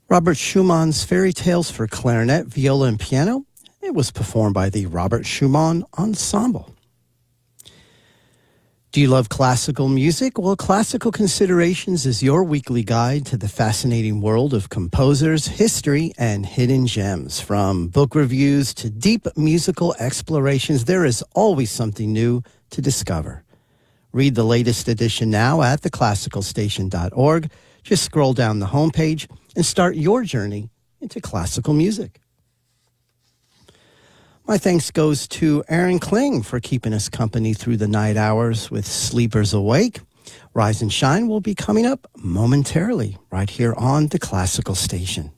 Robert Schumann's Fairy Tales for Clarinet, Viola, and Piano. It was performed by the Robert Schumann Ensemble. Do you love classical music? Well, Classical Considerations is your weekly guide to the fascinating world of composers, history, and hidden gems. From book reviews to deep musical explorations, there is always something new to discover. Read the latest edition now at theclassicalstation.org. Just scroll down the homepage and start your journey into classical music. My thanks goes to Aaron Kling for keeping us company through the night hours with Sleepers Awake. Rise and Shine will be coming up momentarily right here on the Classical Station.